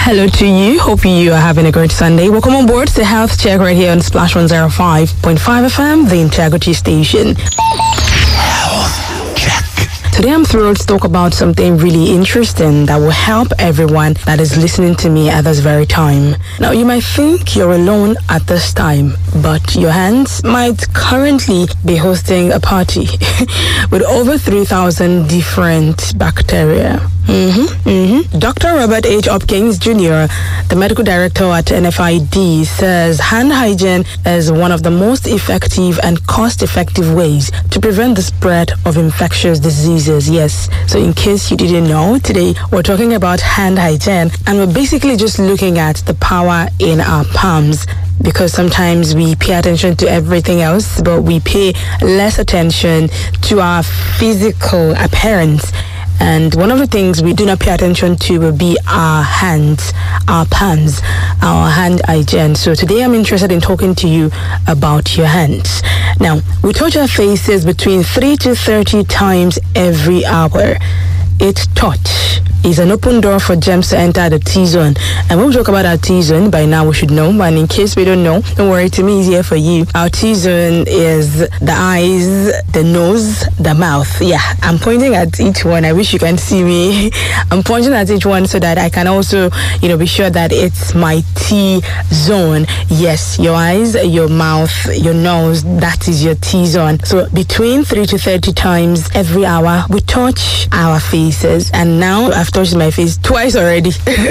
Hello to you. Hope you are having a great Sunday. Welcome on board to Health Check right here on Splash 105.5 FM, the Integrity Station. Health Check. Today I'm thrilled to talk about something really interesting that will help everyone that is listening to me at this very time. Now, you might think you're alone at this time, but your hands might currently be hosting a party with over 3,000 different bacteria. Dr. Robert H. Hopkins Jr., the medical director at NFID, says hand hygiene is one of the most effective and cost-effective ways to prevent the spread of infectious diseases. Yes, so in case you didn't know, today we're talking about hand hygiene, and we're basically just looking at the power in our palms, because sometimes we pay attention to everything else, but we pay less attention to our physical appearance. And one of the things we do not pay attention to will be our hands, our palms, our hand hygiene. So today I'm interested in talking to you about your hands. Now, we touch our faces between 3 to 30 times every hour. Each touch is an open door for germs to enter the T-zone. And when we talk about our T-zone, by now we should know. And in case we don't know, don't worry, to me, it's here for you. Our T-zone is the eyes, the nose, the mouth. Yeah, I'm pointing at each one. I wish you can see me. I'm pointing at each one so that I can also, be sure that it's my T-zone. Yes, your eyes, your mouth, your nose, that is your T-zone. So between 3 to 30 times every hour, we touch our faces. And now I've touched my face twice already.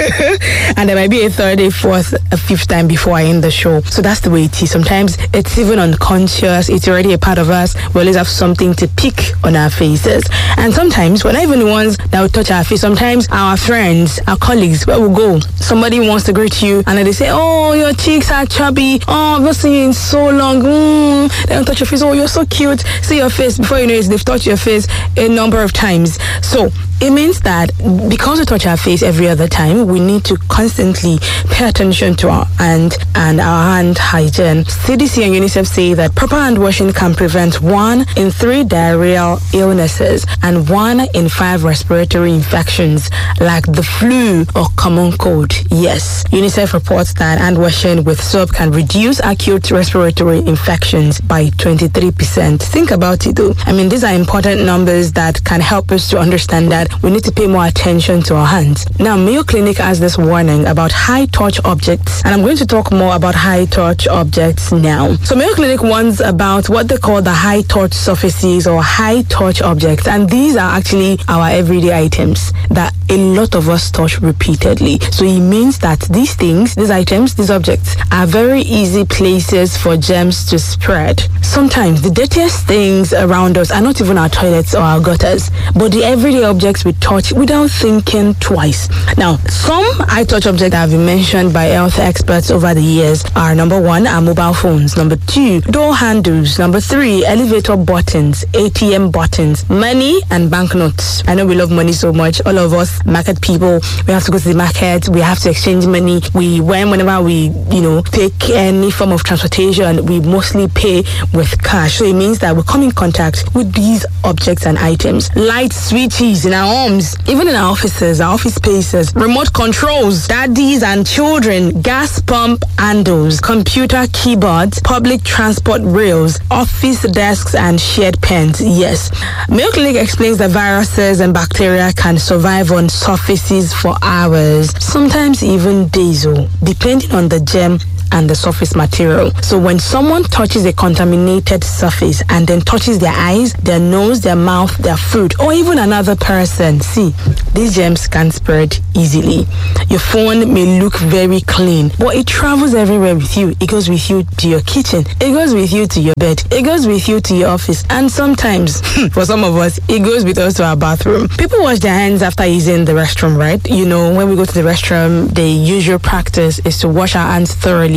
And there might be a third, a fourth, a fifth time before I end the show. So that's the way it is. Sometimes it's even unconscious. It's already a part of us. We always have something to pick on our faces. And sometimes we're not even the ones that will touch our face. Sometimes our friends, our colleagues, where we go, somebody wants to greet you and then they say, oh, your cheeks are chubby. Oh, I've not seen you in so long. They don't touch your face. Oh, you're so cute. See your face. Before you know it, they've touched your face a number of times. So it means that because we touch our face every other time, we need to constantly pay attention to our hand and our hand hygiene. CDC and UNICEF say that proper hand washing can prevent 1 in 3 diarrheal illnesses and 1 in 5 respiratory infections like the flu or common cold. Yes, UNICEF reports that hand washing with soap can reduce acute respiratory infections by 23%. Think about it though. I mean, these are important numbers that can help us to understand that we need to pay more attention to our hands. Now, Mayo Clinic has this warning about high-touch objects, and I'm going to talk more about high-touch objects now. So Mayo Clinic warns about what they call the high-touch surfaces or high-touch objects, and these are actually our everyday items that a lot of us touch repeatedly. So it means that these things, these items, these objects are very easy places for germs to spread. Sometimes the dirtiest things around us are not even our toilets or our gutters, but the everyday objects we touch without thinking twice. Now, some high-touch objects that have been mentioned by health experts over the years are: number 1, our mobile phones; number 2, door handles; number 3, elevator buttons, ATM buttons, money and banknotes. I know we love money so much. All of us market people, we have to go to the market, we have to exchange money. Whenever we, take any form of transportation, we mostly pay with cash. So it means that we come in contact with these objects and items. Light switches in our homes, even in our offices, our office spaces, remote controls, daddies and children, gas pump handles, computer keyboards, public transport rails, office desks and shared pens. Yes, Mayo Clinic explains that viruses and bacteria can survive on surfaces for hours, sometimes even days, depending on the germ and the surface material. So when someone touches a contaminated surface and then touches their eyes, their nose, their mouth, their food, or even another person, see, these germs can spread easily. Your phone may look very clean, but it travels everywhere with you. It goes with you to your kitchen. It goes with you to your bed. It goes with you to your office. And sometimes, for some of us, it goes with us to our bathroom. People wash their hands after using the restroom, right? When we go to the restroom, the usual practice is to wash our hands thoroughly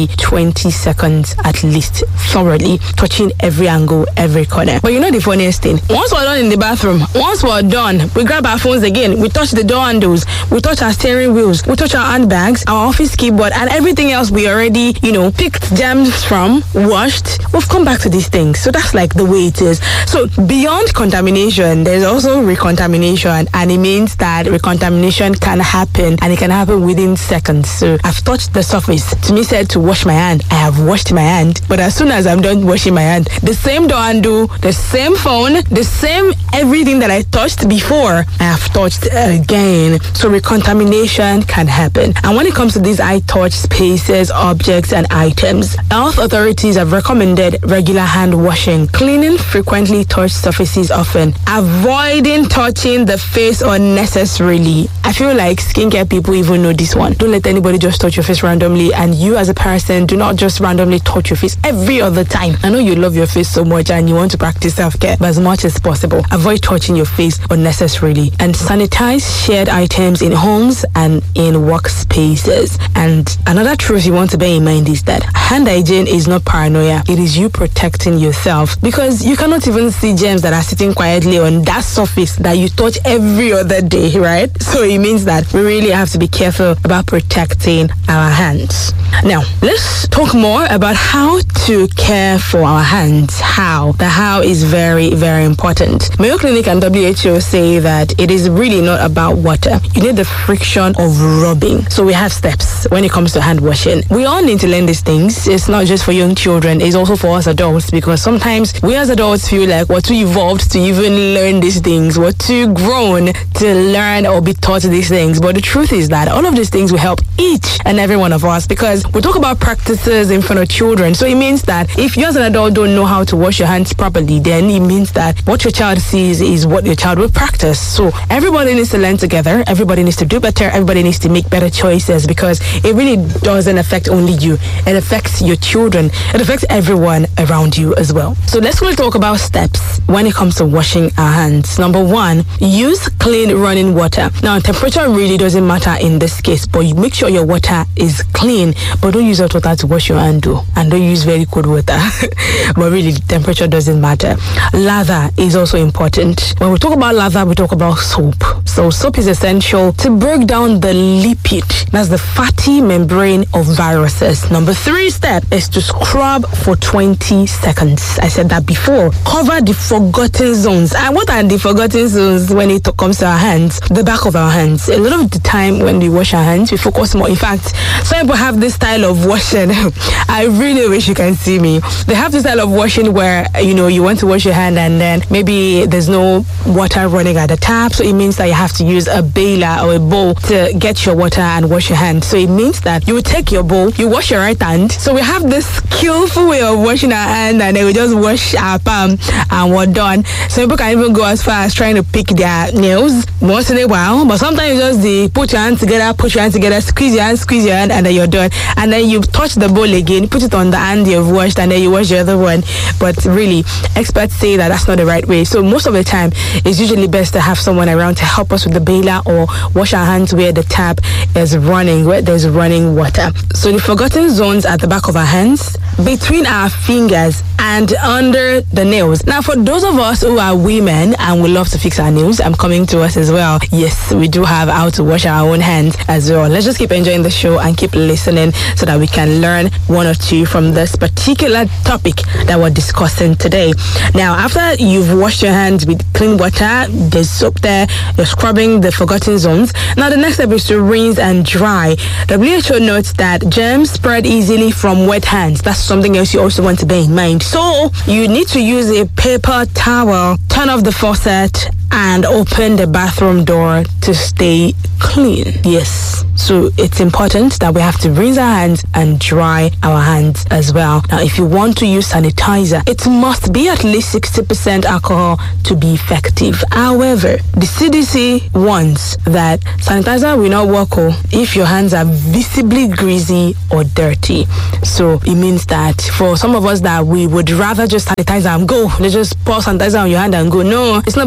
maybe 20 seconds at least, thoroughly, touching every angle, every corner. But you know the funniest thing? Once we're done in the bathroom, once we're done, we grab our phones again, we touch the door handles, we touch our steering wheels, we touch our handbags, our office keyboard, and everything else we already, picked gems from, washed. We've come back to these things. So that's like the way it is. So beyond contamination, there's also recontamination, and it means that recontamination can happen, and it can happen within seconds. So I've touched the surface. To me said to wash my hand. I have washed my hand, but as soon as I'm done washing my hand, the same door handle, the same phone, the same everything that I touched before, I have touched again. So recontamination can happen. And when it comes to these eye touch spaces, objects, and items, health authorities have recommended regular hand washing, cleaning frequently touched surfaces often, avoiding touching the face unnecessarily. I feel like skincare people even know this one. Don't let anybody just touch your face randomly, and you as a person, do not just randomly touch your face every other time. I know you love your face so much and you want to practice self-care, but as much as possible, avoid touching your face unnecessarily, and sanitize shared items in homes and in workspaces. And another truth you want to bear in mind is that hand hygiene is not paranoia. It is you protecting yourself, because you cannot even see germs that are sitting quietly on that surface that you touch every other day, right? So it means that we really have to be careful about protecting our hands. Now, let's talk more about how to care for our hands. How? The how is very, very important. Mayo Clinic and WHO say that it is really not about water. You need the friction of rubbing. So we have steps when it comes to hand washing. We all need to learn these things. It's not just for young children, it's also for us adults, because sometimes we as adults feel like we're too evolved to even learn these things. We're too grown to learn or be taught these things. But the truth is that all of these things will help each and every one of us, because we talk about practices in front of children. So it means that if you as an adult don't know how to wash your hands properly, then it means that what your child sees is what your child will practice. So everybody needs to learn together. Everybody needs to do better. Everybody needs to make better choices, because it really doesn't affect only you. It affects your children. It affects everyone around you as well. So let's really talk about steps when it comes to washing our hands. Number one, use clean running water. Now, temperature really doesn't matter in this case, but you make sure your water is clean, but don't use hot water to wash your hand, and don't use very cold water. But really, temperature doesn't matter. Lather is also important. When we talk about lather, we talk about soap. So soap is essential to break down the lipid, that's the fatty membrane of viruses. Number 3 step is to scrub for 20 seconds. I said that before. Cover the forgotten zones. And what are the forgotten zones when it comes to our hands? The back of our hands. A lot of the time when we wash our hands, we focus more. In fact, some people have this style of washing. I really wish you can see me. They have this style of washing where, you want to wash your hand and then maybe there's no water running at the tap. So it means that you have to use a baler or a bowl to get your water and wash your hand. So it means that you will take your bowl, you wash your right hand. So we have this skillful way of washing our hand, and then we just wash our palm and we're done. Some people can even go as far as trying to pick their nails once in a while, but sometimes you just put your hand together, squeeze your hand, and then you're done. And then you touch the bowl again, put it on the hand you've washed, and then you wash the other one. But really, experts say that that's not the right way. So most of the time, it's usually best to have someone around to help us with the baler, or wash our hands where the tap is running, where there's running water. So the forgotten zones at the back of our hands, between our fingers, and under the nails. Now, for those of us who are women and we love to fix our nails, I'm coming to us as well. Yes, we do have how to wash our own hands as well. Let's just keep enjoying the show and keep listening so that we can learn one or two from this particular topic that we're discussing today. Now, after you've washed your hands with clean water, there's soap there, you're scrubbing the forgotten zones. Now, the next step is to rinse and dry. WHO notes that germs spread easily from wet hands. That's something else you also want to bear in mind. So you need to use a paper towel, turn off the faucet, and open the bathroom door to stay clean. Yes. So it's important that we have to rinse our hands and dry our hands as well. Now, if you want to use sanitizer, it must be at least 60% alcohol to be effective. However, the CDC warns that sanitizer will not work if your hands are visibly greasy or dirty. So it means that for some of us that we would rather just sanitize and go, let's just pour sanitizer on your hand and go. No, it's not about the quantity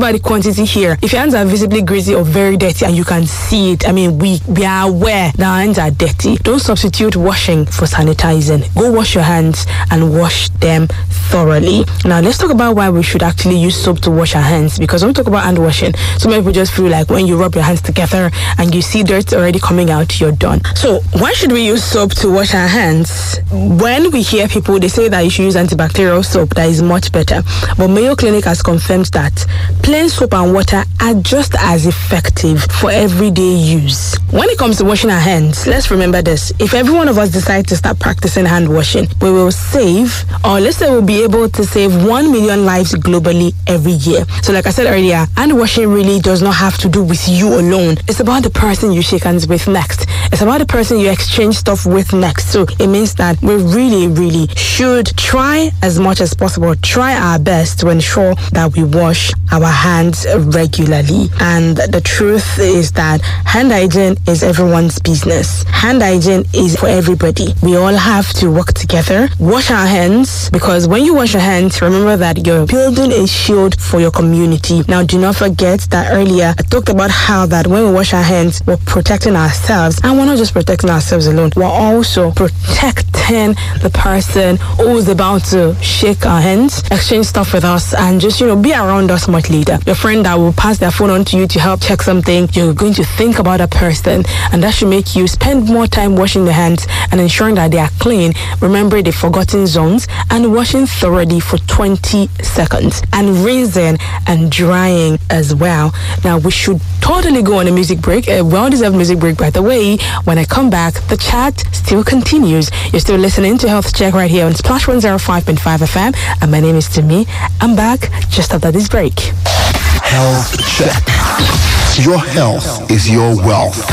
easy here. If your hands are visibly greasy or very dirty and you can see it, I mean, we are aware that our hands are dirty. Don't substitute washing for sanitizing. Go wash your hands and wash them thoroughly. Now, let's talk about why we should actually use soap to wash our hands, because when we talk about hand washing, some people just feel like when you rub your hands together and you see dirt already coming out, you're done. So, why should we use soap to wash our hands? When we hear people, they say that you should use antibacterial soap, that is much better. But Mayo Clinic has confirmed that plain soap and water are just as effective for everyday use. When it comes to washing our hands, let's remember this. If every one of us decide to start practicing hand washing, we will save, or let's say we'll be able to save 1 million lives globally every year. So like I said earlier, hand washing really does not have to do with you alone. It's about the person you shake hands with next. It's about the person you exchange stuff with next. So it means that we really should try as much as possible, try our best to ensure that we wash our hands regularly. And the truth is that hand hygiene is everyone's business. Hand hygiene is for everybody. We all have to work together, wash our hands, because when you wash your hands, remember that you're building a shield for your community. Now, do not forget that earlier I talked about how that when we wash our hands, we're protecting ourselves, and we're not just protecting ourselves alone, we're also protecting the person who's about to shake our hands, exchange stuff with us, and just, be around us much later. Your friend that will pass their phone on to you to help check something, you're going to think about that person, and that should make you spend more time washing your hands and ensuring that they are clean. Remember the forgotten zones, and washing thoroughly for 20 seconds, and rinsing and drying as well. Now, we should totally go on a music break, a well-deserved music break, by the way. When I come back, the chat still continues. You're still listening to Health Check right here on Splash 105.5 FM, and my name is Timmy. I'm back just after this break. Health Check. Your health is your wealth.